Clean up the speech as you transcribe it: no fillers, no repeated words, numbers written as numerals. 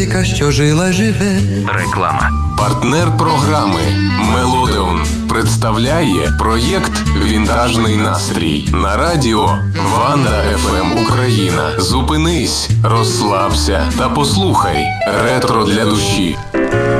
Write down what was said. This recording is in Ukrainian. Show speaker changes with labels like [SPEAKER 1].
[SPEAKER 1] Що жила, живе.
[SPEAKER 2] Реклама.
[SPEAKER 3] Партнер програми Мелодеон представляє проєкт «Вінтажний настрій» на радіо Ванда ФМ Україна. Зупинись, розслабся та послухай ретро для душі.